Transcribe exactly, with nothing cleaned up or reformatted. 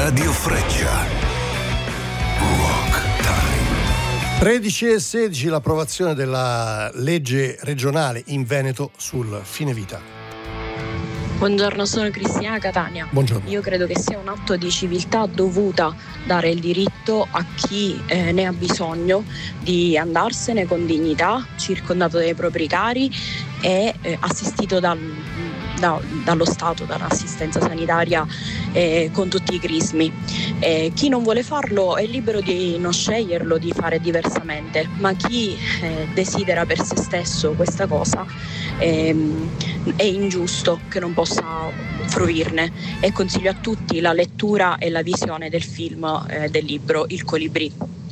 Radio Freccia. Rock Time. tredici e sedici l'approvazione della legge regionale in Veneto sul fine vita. Buongiorno, sono Cristina Catania. Buongiorno. Io credo che sia un atto di civiltà dovuta dare il diritto a chi eh, ne ha bisogno di andarsene con dignità, circondato dai propri cari e eh, assistito dal, da, dallo Stato, dall'assistenza sanitaria eh, con tutti i crismi. Eh, chi non vuole farlo è libero di non sceglierlo, di fare diversamente, ma chi eh, desidera per se stesso questa cosa ehm, è ingiusto che non possa fruirne, e consiglio a tutti la lettura e la visione del film eh, del libro Il Colibrì.